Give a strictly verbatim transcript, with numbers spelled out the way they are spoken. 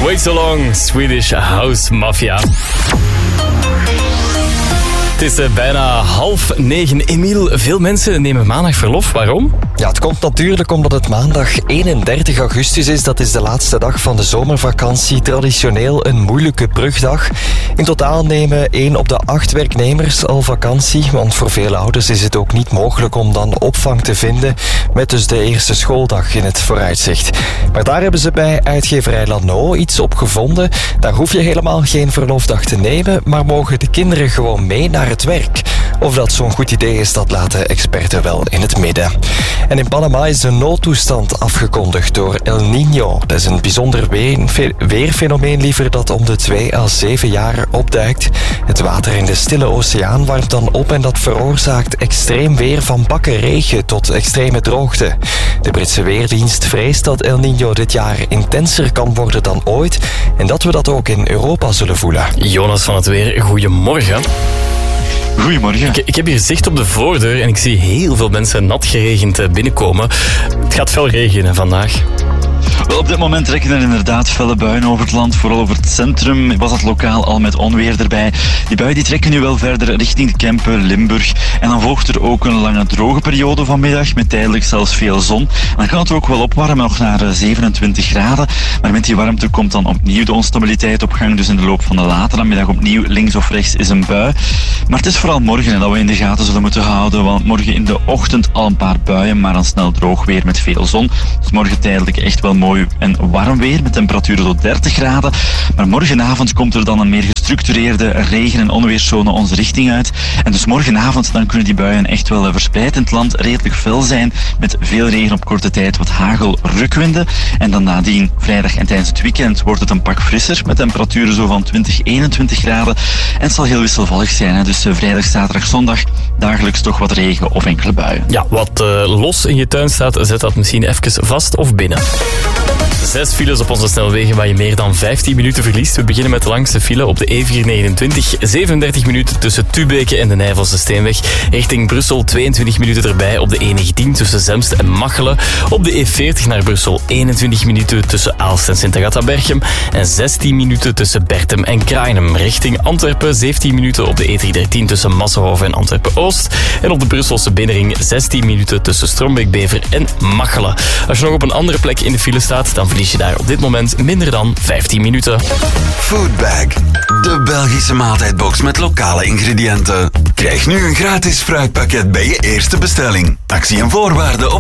Wait So Long, Swedish House Mafia. Het is uh, bijna half negen. Emiel, veel mensen nemen maandag verlof. Waarom? Ja, het komt natuurlijk omdat het maandag eenendertig augustus is. Dat is de laatste dag van de zomervakantie. Traditioneel een moeilijke brugdag. In totaal nemen één op de acht werknemers al vakantie. Want voor veel ouders is het ook niet mogelijk om dan opvang te vinden. Met dus de eerste schooldag in het vooruitzicht. Maar daar hebben ze bij uitgeverij Lano iets op gevonden. Daar hoef je helemaal geen verlofdag te nemen. Maar mogen de kinderen gewoon mee naar het werk. Of dat zo'n goed idee is, dat laten experten wel in het midden. En in Panama is een noodtoestand afgekondigd door El Niño. Dat is een bijzonder weerfenomeen liever dat om de twee à zeven jaar opduikt. Het water in de Stille Oceaan warmt dan op en dat veroorzaakt extreem weer van bakken regen tot extreme droogte. De Britse Weerdienst vreest dat El Niño dit jaar intenser kan worden dan ooit en dat we dat ook in Europa zullen voelen. Jonas van het Weer, goedemorgen. Goedemorgen. Ik, ik heb hier zicht op de voordeur en ik zie heel veel mensen nat geregend binnenkomen. Het gaat fel regenen vandaag. Wel, op dit moment trekken er inderdaad felle buien over het land. Vooral over het centrum was het lokaal al met onweer erbij. Die buien die trekken nu wel verder richting de Kempen, Limburg. En dan volgt er ook een lange droge periode vanmiddag met tijdelijk zelfs veel zon. En dan kan het ook wel opwarmen, nog naar zevenentwintig graden. Maar met die warmte komt dan opnieuw de onstabiliteit op gang. Dus in de loop van de late namiddag opnieuw links of rechts is een bui. Maar het is vooral morgen dat we in de gaten zullen moeten houden. Want morgen in de ochtend al een paar buien, maar dan snel droog weer met veel zon. Dus morgen tijdelijk echt wel mooi en warm weer met temperaturen tot dertig graden. Maar morgenavond komt er dan een meer gestructureerde regen- en onweerszone onze richting uit. En dus morgenavond dan kunnen die buien echt wel verspreid in het land redelijk fel zijn. Met veel regen op korte tijd, wat hagel, rukwinden. En dan nadien, vrijdag en tijdens het weekend, wordt het een pak frisser. Met temperaturen zo van twintig, eenentwintig graden. En het zal heel wisselvallig zijn. Hè? Dus vrijdag, zaterdag, zondag dagelijks toch wat regen of enkele buien. Ja, wat uh, los in je tuin staat, zet dat misschien even vast of binnen. Zes files op onze snelwegen waar je meer dan vijftien minuten verliest. We beginnen met de langste file op de E vier negenentwintig. zevenendertig minuten tussen Tubeke en de Nijvelse Steenweg. Richting Brussel tweeëntwintig minuten erbij op de E negentien tussen Zemst en Machelen. Op de E veertig naar Brussel eenentwintig minuten tussen Aalst en Sint-Agatha-Berchem. En zestien minuten tussen Berchem en Krainem. Richting Antwerpen zeventien minuten op de E driehonderddertien tussen Massenhoven en Antwerpen-Oost. En op de Brusselse binnenring zestien minuten tussen Strombeek-Bever en Machelen. Als je nog op een andere plek in de file staat, dan verlies je daar op dit moment minder dan vijftien minuten. Foodbag, de Belgische maaltijdbox met lokale ingrediënten. Krijg nu een gratis fruitpakket bij je eerste bestelling. Actie en voorwaarden op